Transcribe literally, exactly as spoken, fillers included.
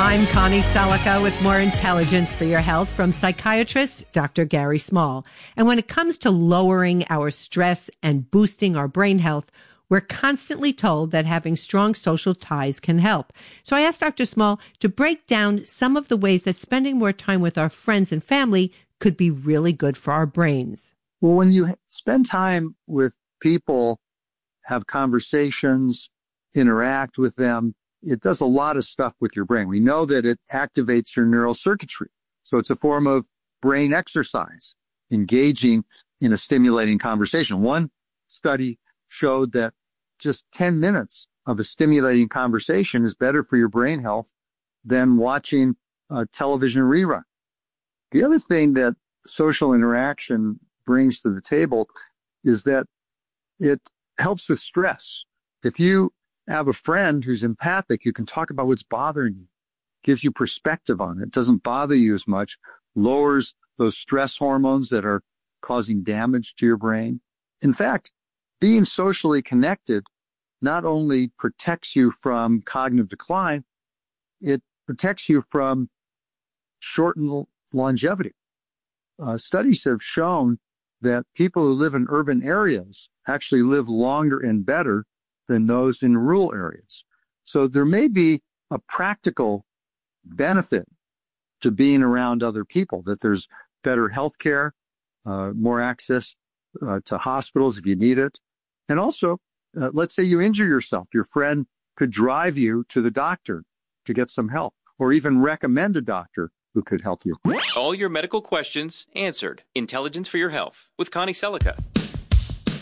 I'm Connie Selica with more intelligence for your health from psychiatrist Doctor Gary Small. And when it comes to lowering our stress and boosting our brain health, we're constantly told that having strong social ties can help. So I asked Doctor Small to break down some of the ways that spending more time with our friends and family could be really good for our brains. Well, when you spend time with people, have conversations, interact with them, it does a lot of stuff with your brain. We know that it activates your neural circuitry. So it's a form of brain exercise, engaging in a stimulating conversation. One study showed that just ten minutes of a stimulating conversation is better for your brain health than watching a television rerun. The other thing that social interaction brings to the table is that it helps with stress. If you have a friend who's empathic, you can talk about what's bothering you, gives you perspective on it, doesn't bother you as much, lowers those stress hormones that are causing damage to your brain. In fact, being socially connected not only protects you from cognitive decline, it protects you from shortened longevity. Uh, studies have shown that people who live in urban areas actually live longer and better than those in rural areas. So there may be a practical benefit to being around other people, that there's better health care, uh, more access uh, to hospitals if you need it. And also, uh, let's say you injure yourself. Your friend could drive you to the doctor to get some help, or even recommend a doctor who could help you. All your medical questions answered. Intelligence for your health with Connie Selica.